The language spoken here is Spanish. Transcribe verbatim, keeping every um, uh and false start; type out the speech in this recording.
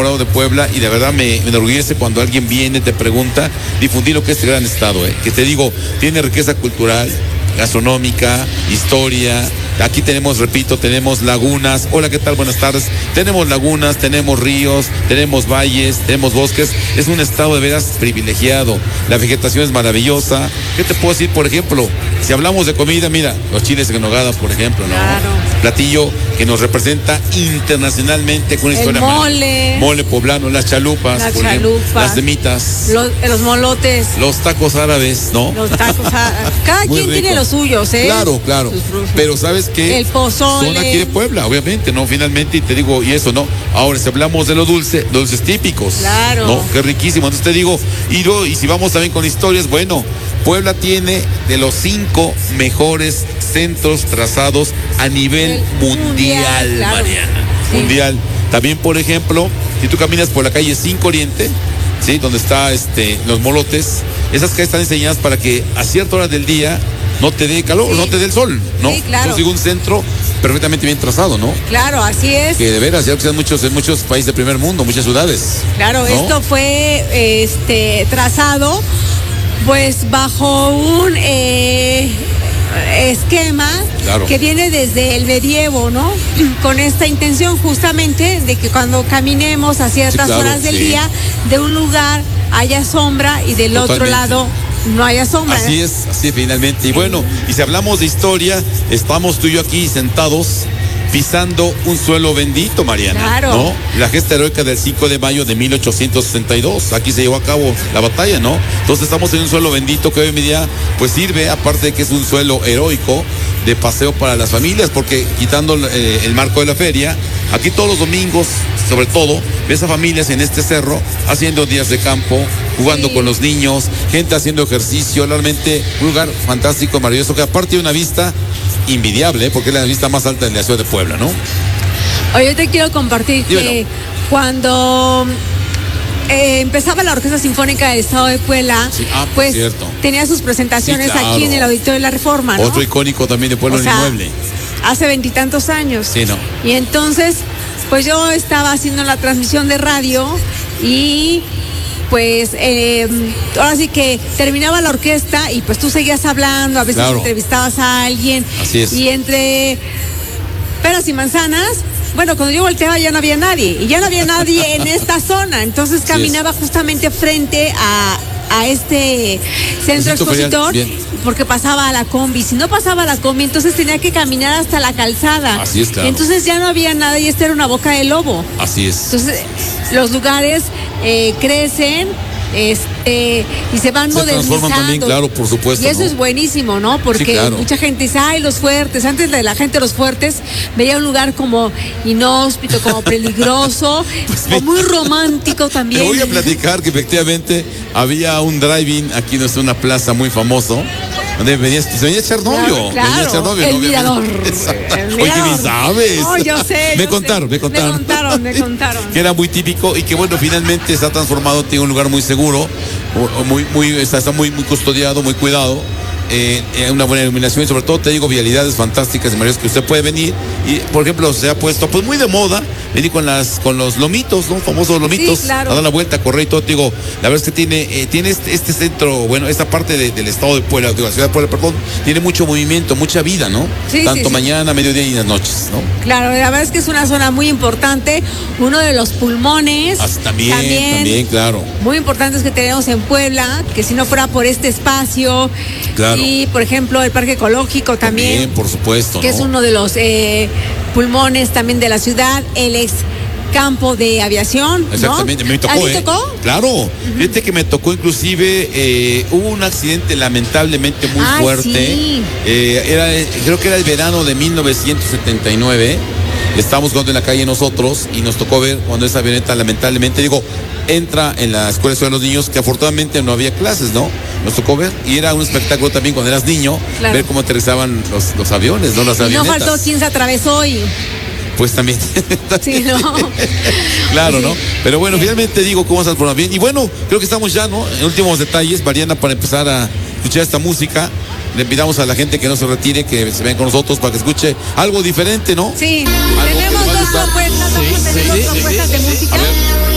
enamorado de Puebla y de verdad me, me enorgullece cuando alguien viene, te pregunta, difundir lo que es este gran estado, ¿eh? Que te digo, tiene riqueza cultural, gastronómica, historia. Aquí tenemos, repito, tenemos lagunas. Hola, ¿qué tal? Buenas tardes. Tenemos lagunas, tenemos ríos, tenemos valles, tenemos bosques. Es un estado de veras privilegiado. La vegetación es maravillosa. ¿Qué te puedo decir? Por ejemplo, si hablamos de comida, mira, los chiles en nogada, por ejemplo, ¿no? Claro. Platillo que nos representa internacionalmente con una El historia. mole. Mole poblano, las chalupas, Las por ejemplo, chalupas. las semitas, Los, los molotes. los tacos árabes, ¿no? Los tacos. árabes. Cada Muy quien rico. tiene los suyos, ¿eh? Claro, claro. Sus- sus- Pero ¿sabes qué? El pozole. Son aquí de Puebla, obviamente, ¿no? Finalmente, y te digo, y eso, ¿no? Ahora, si hablamos de lo dulce, dulces típicos. Claro. ¿No? Qué riquísimo. Entonces te digo, y, lo- y si vamos también con historias, bueno, Puebla tiene de los cinco mejores centros trazados a nivel El mundial, mundial, claro. Mariana. Sí. Mundial. También, por ejemplo, si tú caminas por la calle cinco Oriente, ¿sí? Donde está este, los molotes, esas calles están diseñadas para que a cierta hora del día no te dé calor, Sí. no te dé el sol, ¿no? Sí, claro. Entonces, digo, un centro perfectamente bien trazado, ¿no? Claro, así es. Que de veras, ya que sean muchos, en muchos países de primer mundo, muchas ciudades. Claro, ¿no? esto fue este trazado pues bajo un eh, esquema Claro. que viene desde el medievo, ¿no? Con esta intención justamente de que cuando caminemos a ciertas Sí, claro, horas del sí. día, de un lugar haya sombra y del otro Totalmente. lado no haya sombra. Así es, así finalmente. Y bueno, y si hablamos de historia, estamos tú y yo aquí sentados pisando un suelo bendito, Mariana. Claro. ¿No? La gesta heroica del cinco de mayo de mil ochocientos sesenta y dos. Aquí se llevó a cabo la batalla, ¿no? Entonces estamos en un suelo bendito que hoy en día pues sirve, aparte de que es un suelo heroico, de paseo para las familias, porque quitando eh, el marco de la feria, aquí todos los domingos, sobre todo, ves a familias en este cerro haciendo días de campo, jugando Sí. con los niños, gente haciendo ejercicio, realmente un lugar fantástico, maravilloso, que aparte de una vista invidiable, ¿eh? Porque es la vista más alta de la ciudad de Puebla, ¿no? Oye, yo te quiero compartir que Dímelo. cuando eh, empezaba la Orquesta Sinfónica del Estado de Puebla, Sí, ah, por pues cierto. tenía sus presentaciones Sí, claro. aquí en el Auditorio de la Reforma, ¿no? Otro icónico también de Puebla, O el sea, inmueble. hace veintitantos años. Sí, no. Y entonces, pues yo estaba haciendo la transmisión de radio y pues eh, ahora sí que terminaba la orquesta y pues tú seguías hablando, a veces Claro. entrevistabas a alguien. Así es. Y entre peras y manzanas, bueno, cuando yo volteaba ya no había nadie, y ya no había nadie en esta zona, entonces Así es. caminaba justamente frente a, a este centro Centro ferial, expositor, bien. porque pasaba a la combi. Si no pasaba a la combi, entonces tenía que caminar hasta la calzada. Así es, claro. Entonces ya no había nada y esta era una boca de lobo. Así es. Entonces los lugares eh, crecen este y se van Se modernizando. transforman también, claro, por supuesto, Y eso ¿no? es buenísimo, ¿no? Porque Sí, claro. mucha gente dice, ay, los fuertes. Antes de la gente de los fuertes veía un lugar como inhóspito, como peligroso, o muy romántico también. Te voy a platicar que efectivamente había un drive-in aquí en una plaza muy famoso, donde venía, se venía a echar novio. Claro, venía a echar novio, el ¿no? mirador. Exacto. El Oye, mirador. ni sabes. No, yo sé, Me yo contaron, sé. me contaron. Me contaron, me contaron. Que era muy típico y que bueno, finalmente se ha transformado, tiene un lugar muy seguro, o- o muy, muy, está, está muy, muy custodiado, muy cuidado. Eh, eh, una buena iluminación y sobre todo te digo vialidades fantásticas y maravillosas que usted puede venir y por ejemplo se ha puesto pues muy de moda venir con las con los lomitos, ¿no? Famosos lomitos, Sí, claro. a dar la vuelta, a correr y todo, te digo, la verdad es que tiene eh, tiene este, este centro, bueno, esta parte de- del estado de Puebla, digo, la ciudad de Puebla, perdón, tiene mucho movimiento, mucha vida, ¿no? Sí, Tanto sí, sí. mañana, mediodía y en las noches, ¿no? Claro, la verdad es que es una zona muy importante, uno de los pulmones. Así también, también, claro. Muy importantes que tenemos en Puebla, que si no fuera por este espacio, Claro. y por ejemplo el Parque Ecológico también, También, por supuesto, que ¿no? es uno de los eh, pulmones también de la ciudad, el ex campo de aviación, ¿no? Exactamente, me tocó, ¿A ti ¿eh? tocó? Claro, fíjate que me tocó inclusive, eh, hubo un accidente lamentablemente muy Ay, fuerte. sí. Eh, era, creo que era el verano de mil novecientos setenta y nueve. Estábamos jugando en la calle nosotros y nos tocó ver cuando esa avioneta lamentablemente, digo, entra en la escuela de los niños, que afortunadamente no había clases, ¿no? Nos tocó ver y era un espectáculo también cuando eras niño, Claro. ver cómo aterrizaban los, los aviones, ¿no? Las Y no avionetas. faltó quien se atravesó y... Pues también. Sí, ¿no? Claro, Sí. ¿no? Pero bueno, finalmente digo cómo estás por bien. Y bueno, creo que estamos ya, ¿no? En últimos detalles, Mariana, para empezar a escuchar esta música. Le pidamos a la gente que no se retire, que se ven con nosotros para que escuche algo diferente, ¿no? Sí, Algo que tenemos les va a dos gustar. propuestas, Sí, vamos a tener sí, dos sí, propuestas sí, de sí. música. A ver.